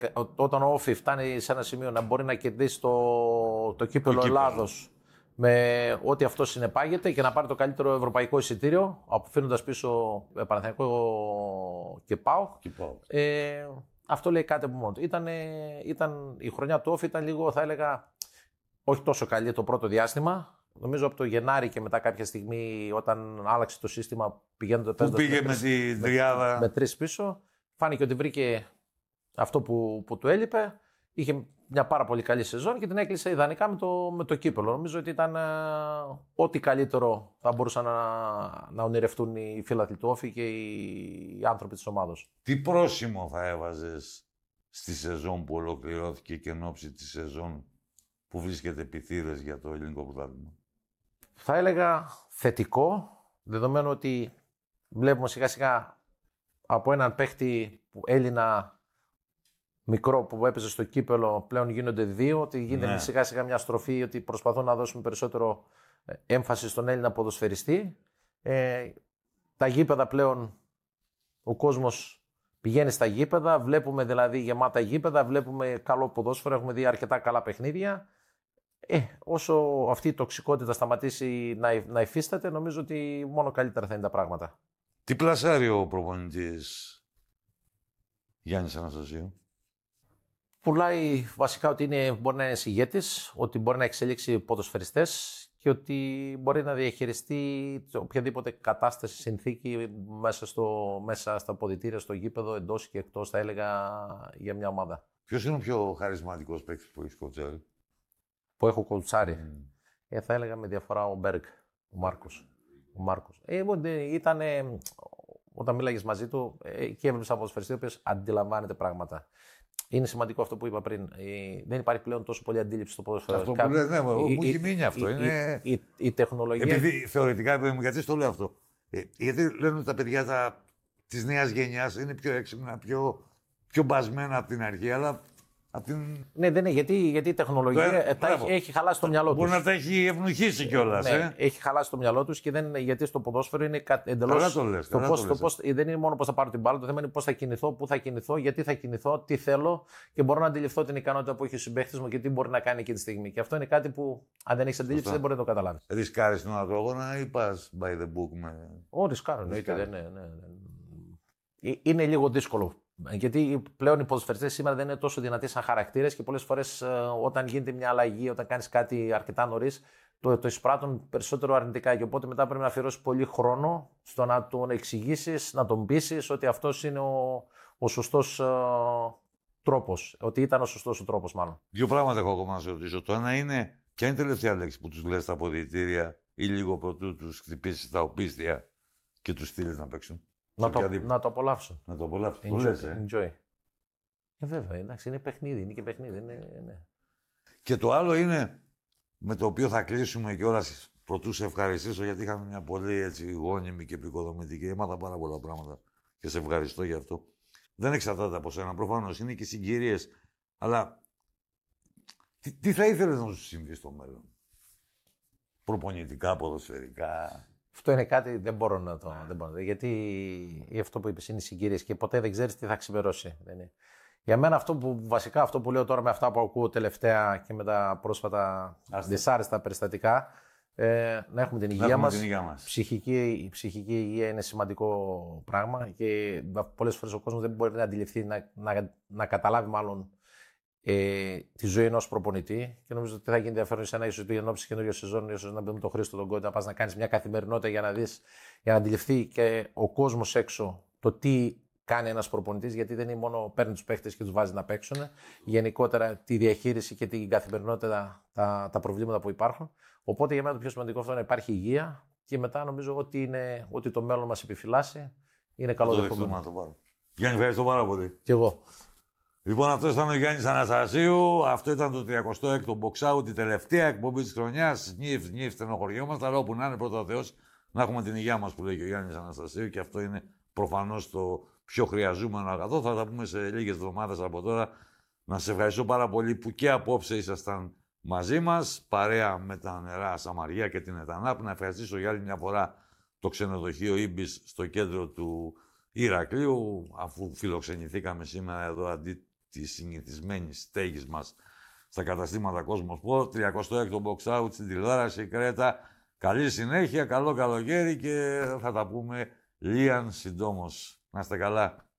Όταν ο Όφη φτάνει σε ένα σημείο να μπορεί να κερδίσει το κύπελλο Ελλάδος με ό,τι αυτό συνεπάγεται και να πάρει το καλύτερο ευρωπαϊκό εισιτήριο, αφήνοντας πίσω Παναθηναϊκό και ΠΑΟΚ. Αυτό λέει κάτι από μόνο του. Η χρονιά του Όφη ήταν λίγο, θα έλεγα, όχι τόσο καλή το πρώτο διάστημα. Νομίζω από το Γενάρη και μετά κάποια στιγμή, όταν άλλαξε το σύστημα, πηγαίνοντας. Που πήγε με τη τριάδα. Με 3 πίσω. Φάνηκε ότι βρήκε αυτό που του έλειπε. Είχε μια πάρα πολύ καλή σεζόν και την έκλεισε ιδανικά με το κύπελλο. Νομίζω ότι ήταν ό,τι καλύτερο θα μπορούσαν να ονειρευτούν οι φίλαθλοι του Όφη και οι άνθρωποι της ομάδος. Τι πρόσημο θα έβαζες στη σεζόν που ολοκληρώθηκε και εν ώψη τη σεζόν που βρίσκεται επιθύρες για το ελληνικό πρωτάθλημα? Θα έλεγα θετικό, δεδομένου ότι βλέπουμε σιγά σιγά από έναν παίχτη Έλληνα μικρό που έπαιζε στο κύπελλο πλέον γίνονται 2, ότι γίνεται σιγά σιγά μια στροφή, ότι προσπαθούν να δώσουμε περισσότερο έμφαση στον Έλληνα ποδοσφαιριστή. Τα γήπεδα πλέον, ο κόσμος πηγαίνει στα γήπεδα, βλέπουμε δηλαδή γεμάτα γήπεδα, βλέπουμε καλό ποδόσφαιρο, έχουμε δει αρκετά καλά παιχνίδια. Όσο αυτή η τοξικότητα σταματήσει να υφίσταται, νομίζω ότι μόνο καλύτερα θα είναι τα πράγματα. Τι πλασάρει ο προπονητής Γιάννης Αναστασίου? Πουλάει βασικά ότι μπορεί να είναι ηγέτης, ότι μπορεί να εξελίξει ποδοσφαιριστές και ότι μπορεί να διαχειριστεί οποιαδήποτε κατάσταση, συνθήκη μέσα στα αποδυτήρια, στο γήπεδο, εντός και εκτός, θα έλεγα, για μια ομάδα. Ποιος είναι ο πιο χαρισματικός παίκτης που έχεις κοουτσάρει? Που έχω κοουτσάρει. Θα έλεγα με διαφορά ο Μπέργκ, ο Μάρκος. Όταν μίλαγες μαζί του και έβλεπες ένα ποδοσφαιριστή ο οποίος αντιλαμβάνεται πράγματα. Είναι σημαντικό αυτό που είπα πριν. Δεν υπάρχει πλέον τόσο πολύ αντίληψη στο ποδόσφαιρο. Αυτό που λες, ναι, μου έχει μείνει αυτό. Η τεχνολογία. Επειδή θεωρητικά, γιατί στο λέω αυτό? Γιατί λένε ότι τα παιδιά της νέας γενιάς είναι πιο έξυπνα, πιο μπασμένα από την αρχή, αλλά Ναι, δεν είναι, γιατί η τεχνολογία έχει χαλάσει το μυαλό τους. Μπορεί να τα έχει ευνουχίσει κιόλας. Ναι, έχει χαλάσει το μυαλό τους και δεν είναι, γιατί στο ποδόσφαιρο είναι εντελώς. Δεν είναι μόνο πώς θα πάρω την μπάλα, το θέμα είναι πώς θα κινηθώ, πού θα κινηθώ, γιατί θα κινηθώ, τι θέλω και μπορώ να αντιληφθώ την ικανότητα που έχει ο συμπαίχτης μου και τι μπορεί να κάνει εκείνη τη στιγμή. Και αυτό είναι κάτι που, αν δεν έχει αντίληψη, δεν μπορεί να το καταλάβει. Ρισκάρεις τον αγώνα ή πας by the book Ρισκάρω, εννοείται. Είναι λίγο δύσκολο. Γιατί πλέον οι ποδοσφαιριστές σήμερα δεν είναι τόσο δυνατοί σαν χαρακτήρες και πολλές φορές όταν γίνεται μια αλλαγή, όταν κάνεις κάτι αρκετά νωρίς, το εισπράττουν περισσότερο αρνητικά. Και οπότε μετά πρέπει να αφιερώσεις πολύ χρόνο στο να τον εξηγήσεις, να τον πείσεις ότι αυτός είναι ο σωστός τρόπος. Ότι ήταν ο σωστός ο τρόπος, μάλλον. 2 πράγματα έχω ακόμα να σε ρωτήσω. Το ένα είναι, ποια είναι η τελευταία λέξη που τους λες στα αποδυτήρια ή λίγο πρωτού τους χτυπήσεις τα οπίστια και τους στείλεις να παίξουν? Να το απολαύσω. Να το απολαύσω. Το λες, enjoy. Βέβαια, εντάξει, είναι παιχνίδι, είναι και παιχνίδι. Ναι. Και το άλλο είναι, με το οποίο θα κλείσουμε κιόλας, πρωτού σε ευχαριστήσω, γιατί είχαμε μια πολύ έτσι γόνιμη και επικοδομητική. Έμαθα πάρα πολλά πράγματα και σε ευχαριστώ γι' αυτό. Δεν εξαρτάται από σένα, προφανώς είναι και συγκυρίες. Αλλά τι θα ήθελες να σου συμβεί στο μέλλον? Προπονητικά, ποδοσφαιρικά? Αυτό είναι κάτι, δεν μπορώ να το. Γιατί αυτό που είπες είναι οι συγκυρίες και ποτέ δεν ξέρεις τι θα ξημερώσει. Για μένα βασικά αυτό που λέω τώρα με αυτά που ακούω τελευταία και με τα πρόσφατα δυσάρεστα περιστατικά, να έχουμε την υγεία μας. Η ψυχική υγεία είναι σημαντικό πράγμα και πολλές φορές ο κόσμος δεν μπορεί να αντιληφθεί, να καταλάβει μάλλον τη ζωή ενός προπονητή. Και νομίζω ότι θα γίνει ενδιαφέρον σε ένα ίσως για ενόψει καινούριο σεζόν, ίσως να μπούμε τον Χρήστο τον Κόντα, να πας να κάνεις μια καθημερινότητα για να δεις, για να αντιληφθεί και ο κόσμος έξω το τι κάνει ένας προπονητής, γιατί δεν είναι μόνο παίρνει τους παίχτες και τους βάζει να παίξουν. Γενικότερα τη διαχείριση και την καθημερινότητα, τα προβλήματα που υπάρχουν. Οπότε για μένα το πιο σημαντικό αυτό είναι να υπάρχει υγεία και μετά νομίζω ότι το μέλλον μας επιφυλάσσει είναι καλό δεχόμενο. Γιάννη, ευχαριστώ πάρα πολύ. Κι εγώ. Λοιπόν, αυτό ήταν ο Γιάννης Αναστασίου. Αυτό ήταν το 36ο Box Out, η τελευταία εκπομπή της χρονιάς. Νιεφ, στενοχωριόμαστε, αλλά όπου να είναι, πρώτα ο Θεός, να έχουμε την υγεία μας που λέει και ο Γιάννης Αναστασίου και αυτό είναι προφανώς το πιο χρειαζόμενο αγαθό. Θα τα πούμε σε λίγες εβδομάδες από τώρα. Να σας ευχαριστώ πάρα πολύ που και απόψε ήσασταν μαζί μας, παρέα με τα νερά Σαμαριά και την ΕΤΑΝΑΠ. Να ευχαριστήσω για άλλη μια φορά το ξενοδοχείο Ήμπις στο κέντρο του Ηρακλείου, αφού φιλοξενηθήκαμε σήμερα εδώ αντί της συνηθισμένης στέγης μας στα καταστήματα Cosmosport. 36ο box out στην τηλεόραση Κρέτα. Καλή συνέχεια, καλό καλοκαίρι και θα τα πούμε λίαν συντόμως. Να είστε καλά.